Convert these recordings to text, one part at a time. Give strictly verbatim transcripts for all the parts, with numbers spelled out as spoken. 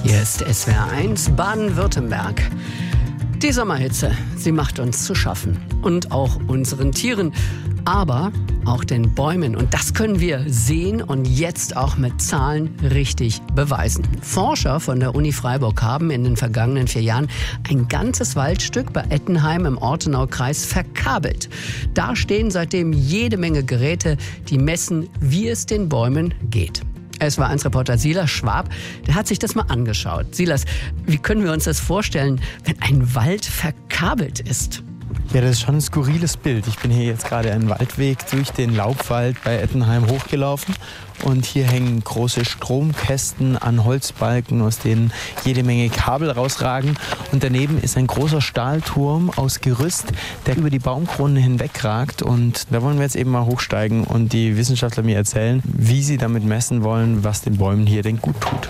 Hier ist S W R eins Baden-Württemberg. Die Sommerhitze, sie macht uns zu schaffen. Und auch unseren Tieren. Aber auch den Bäumen. Und das können wir sehen und jetzt auch mit Zahlen richtig beweisen. Forscher von der Uni Freiburg haben in den vergangenen vier Jahren ein ganzes Waldstück bei Ettenheim im Ortenaukreis verkabelt. Da stehen seitdem jede Menge Geräte, die messen, wie es den Bäumen geht. S W R eins Reporter Silas Schwab, der hat sich das mal angeschaut. Silas, wie können wir uns das vorstellen, wenn ein Wald verkabelt ist? Ja, das ist schon ein skurriles Bild. Ich bin hier jetzt gerade einen Waldweg durch den Laubwald bei Ettenheim hochgelaufen. Und hier hängen große Stromkästen an Holzbalken, aus denen jede Menge Kabel rausragen. Und daneben ist ein großer Stahlturm aus Gerüst, der über die Baumkronen hinwegragt. Und da wollen wir jetzt eben mal hochsteigen und die Wissenschaftler mir erzählen, wie sie damit messen wollen, was den Bäumen hier denn gut tut.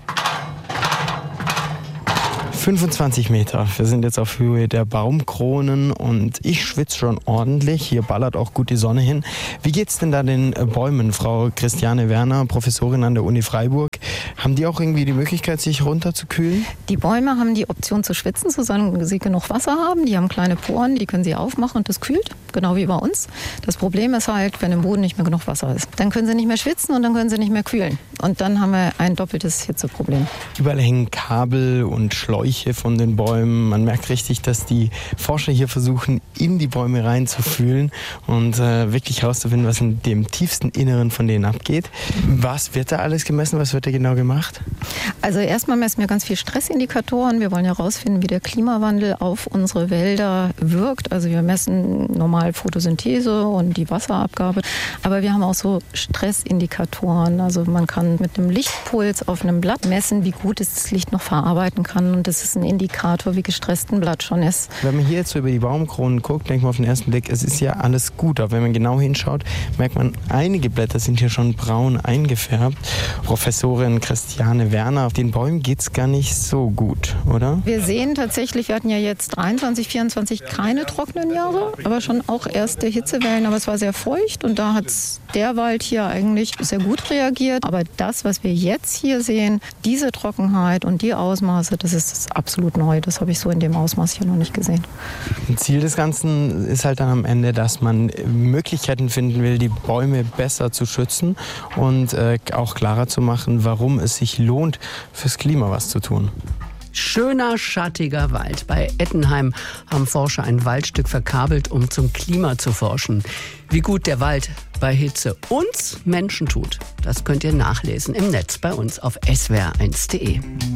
fünfundzwanzig Meter. Wir sind jetzt auf Höhe der Baumkronen und ich schwitze schon ordentlich. Hier ballert auch gut die Sonne hin. Wie geht's denn da den Bäumen, Frau Christiane Werner, Professorin an der Uni Freiburg? Haben die auch irgendwie die Möglichkeit, sich runterzukühlen? Die Bäume haben die Option zu schwitzen, solange sie genug Wasser haben. Die haben kleine Poren, die können sie aufmachen und das kühlt, genau wie bei uns. Das Problem ist halt, wenn im Boden nicht mehr genug Wasser ist. Dann können sie nicht mehr schwitzen und dann können sie nicht mehr kühlen. Und dann haben wir ein doppeltes Hitzeproblem. Überall hängen Kabel und Schläuche von den Bäumen. Man merkt richtig, dass die Forscher hier versuchen, in die Bäume reinzufühlen und äh, wirklich herauszufinden, was in dem tiefsten Inneren von denen abgeht. Was wird da alles gemessen? Was wird da genau gemacht? Also erstmal messen wir ganz viel Stressindikatoren. Wir wollen ja herausfinden, wie der Klimawandel auf unsere Wälder wirkt. Also wir messen normal Photosynthese und die Wasserabgabe. Aber wir haben auch so Stressindikatoren. Also man kann mit einem Lichtpuls auf einem Blatt messen, wie gut es das Licht noch verarbeiten kann. Und das ist ein Indikator, wie gestresst ein Blatt schon ist. Wenn man hier jetzt so über die Baumkronen guckt, denkt man auf den ersten Blick, es ist ja alles gut. Aber wenn man genau hinschaut, merkt man, einige Blätter sind hier schon braun eingefärbt. Professorin Christiane Werner, den Bäumen geht es gar nicht so gut, oder? Wir sehen tatsächlich, wir hatten ja jetzt dreiundzwanzig, vierundzwanzig keine trockenen Jahre, aber schon auch erste Hitzewellen. Aber es war sehr feucht und da hat der Wald hier eigentlich sehr gut reagiert. Aber das, was wir jetzt hier sehen, diese Trockenheit und die Ausmaße, das ist das absolut neu. Das habe ich so in dem Ausmaß hier noch nicht gesehen. Ziel des Ganzen ist halt dann am Ende, dass man Möglichkeiten finden will, die Bäume besser zu schützen und äh, auch klarer zu machen, warum es sich lohnt, fürs Klima was zu tun. Schöner, schattiger Wald. Bei Ettenheim haben Forscher ein Waldstück verkabelt, um zum Klima zu forschen. Wie gut der Wald bei Hitze uns Menschen tut, das könnt ihr nachlesen im Netz bei uns auf S W R eins punkt de.